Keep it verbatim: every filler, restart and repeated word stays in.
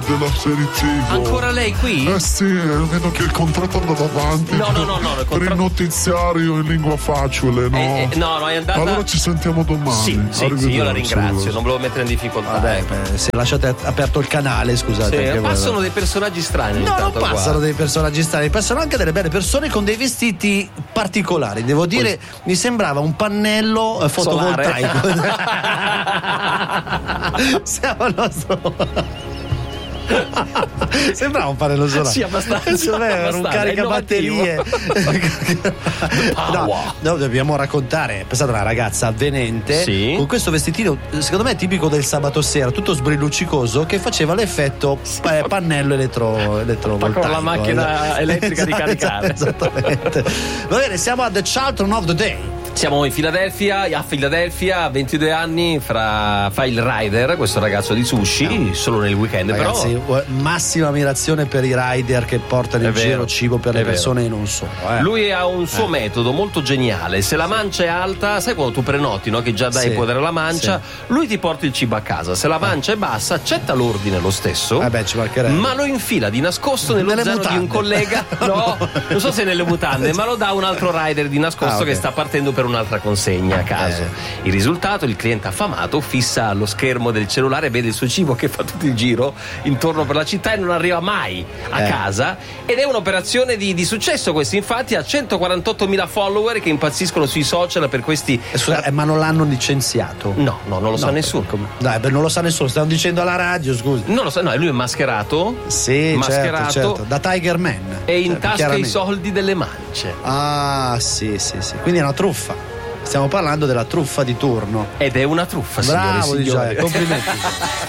della serie T V. Ancora lei qui? Eh sì, vedo che il contratto andava avanti. No, no, no, no. Per contratto... il notiziario in lingua facile, no? Eh, eh, no, no, è andata. Allora ci sentiamo domani. Sì, sì, sì, io la ringrazio, non volevo mettere in difficoltà. Vabbè, beh, se lasciate aperto il canale, scusate. Sì, passano dei personaggi strani. No, non passano qua. dei personaggi strani, passano anche delle belle persone con dei vestiti particolari. Devo dire, Poi... mi sembrava un pannello eh, fotovoltaico. Siamo al nostro. Sembrava un pannello solare. Sì, abbastanza. Era un caricabatterie. no, no, dobbiamo raccontare. Pensate, una ragazza avvenente sì. con questo vestitino, secondo me tipico del sabato sera, tutto sbrilluccicoso, che faceva l'effetto eh, pannello elettro, elettrovoltaico. Con la macchina eh. elettrica di caricare. Esattamente. Va bene, siamo a The Charlton of the Day. Siamo in Filadelfia, a Filadelfia, ventidue anni, fra, fa il rider, questo ragazzo di sushi, no. solo nel weekend. Ragazzi, però massima ammirazione per i rider che portano in vero, giro cibo per le persone vero. e non solo. Eh. Lui ha un suo eh. metodo molto geniale. Se la mancia è alta, sai quando tu prenoti, no? Che già dai sì. potere alla mancia, sì. lui ti porta il cibo a casa. Se la mancia eh. è bassa, accetta l'ordine lo stesso, eh beh, ci ma lo infila di nascosto nello nelle zaino mutande. di un collega. No, non so se nelle mutande, ma lo dà un altro rider di nascosto ah, okay. che sta partendo per un'altra consegna a caso. Eh. Il risultato, il cliente affamato fissa lo schermo del cellulare, vede il suo cibo che fa tutto il giro intorno per la città e non arriva mai a eh. casa, ed è un'operazione di, di successo questo. Infatti ha centoquarantottomila follower che impazziscono sui social per questi. Eh, scusa, eh, ma non l'hanno licenziato? No, no, non lo no, sa nessuno. Come... Dai, beh, non lo sa nessuno, stiamo dicendo alla radio, scusi. Non lo sa, no, lui è mascherato. Sì, mascherato certo, certo. Da Tiger Man. E in certo, tasca i soldi delle mance. Ah, sì, sì, sì. Quindi è una truffa. Stiamo parlando della truffa di turno. Ed è una truffa, bravo, signore e signori. Complimenti.